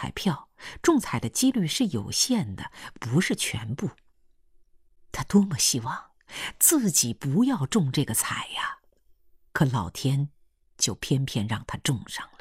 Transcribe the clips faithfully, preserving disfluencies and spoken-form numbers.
彩票，中彩的几率是有限的，不是全部。他多么希望自己不要中这个彩呀，可老天就偏偏让他中上了。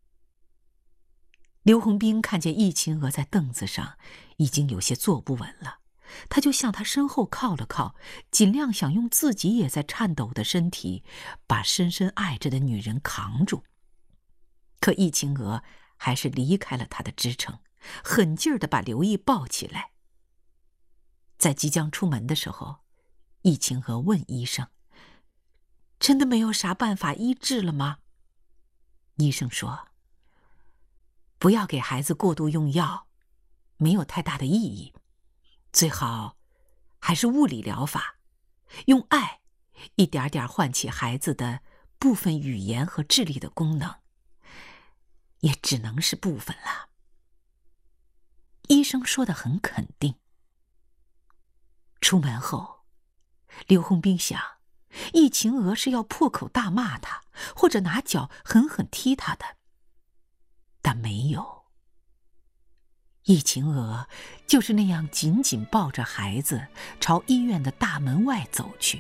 刘洪兵看见易秦娥在凳子上已经有些坐不稳了，他就向她身后靠了靠，尽量想用自己也在颤抖的身体把深深爱着的女人扛住。可易秦娥还是离开了他的支撑，狠劲儿地把刘毅抱起来。在即将出门的时候，易秦娥问医生：“真的没有啥办法医治了吗？”医生说：“不要给孩子过度用药，没有太大的意义。最好还是物理疗法，用爱一点点唤起孩子的部分语言和智力的功能，也只能是部分了。”医生说得很肯定。出门后，刘洪兵想，易秦娥是要破口大骂他，或者拿脚狠狠踢他的，但没有。易秦娥就是那样紧紧抱着孩子朝医院的大门外走去。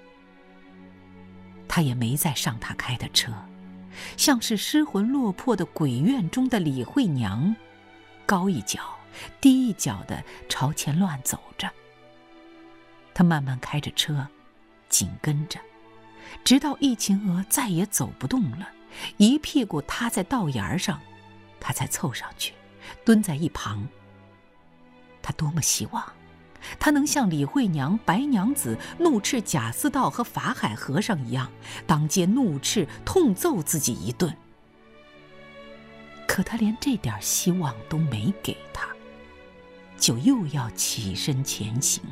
他也没再上他开的车，像是失魂落魄的鬼院中的李慧娘，高一脚低一脚地朝前乱走着。他慢慢开着车，紧跟着，直到易秦娥再也走不动了，一屁股塌在道沿上，他才凑上去，蹲在一旁。他多么希望他能像李慧娘、白娘子怒斥贾似道和法海和尚一样，当街怒斥痛揍自己一顿。可他连这点希望都没给他，就又要起身前行。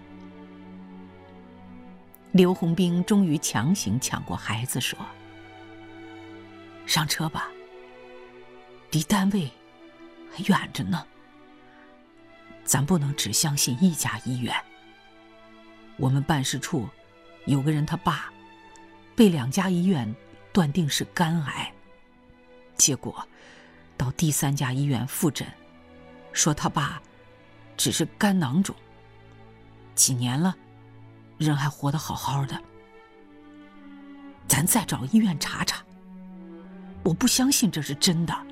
刘洪兵终于强行抢过孩子，说：“上车吧，离单位还远着呢。咱不能只相信一家医院。我们办事处有个人他爸被两家医院断定是肝癌，结果到第三家医院复诊，说他爸只是肝囊肿，几年了人还活得好好的。咱再找医院查查，我不相信这是真的。”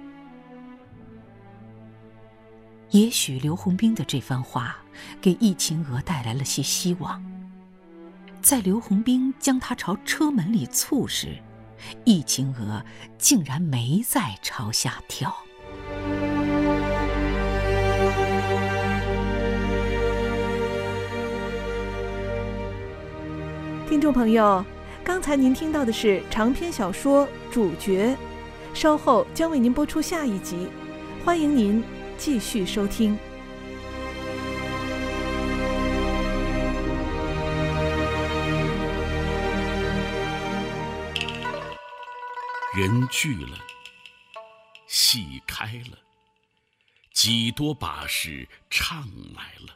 也许刘洪兵的这番话给易秦娥带来了些希望。在刘洪兵将他朝车门里簇时，易秦娥竟然没再朝下跳。 听众朋友，刚才您听到的是长篇小说《主角》，稍后将为您播出下一集，欢迎您继续收听。 人聚了，戏开了，几多把式唱来了。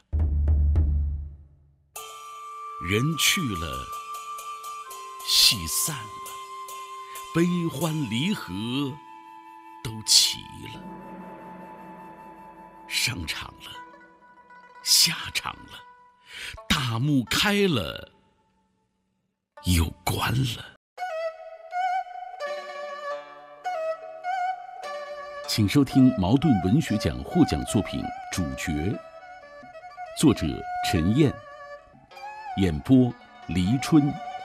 人去了，戏散了，悲欢离合都齐了。上场了，下场了，大幕开了，又关了。请收听茅盾文学奖获奖作品《主角》，作者陈燕，演播黎春。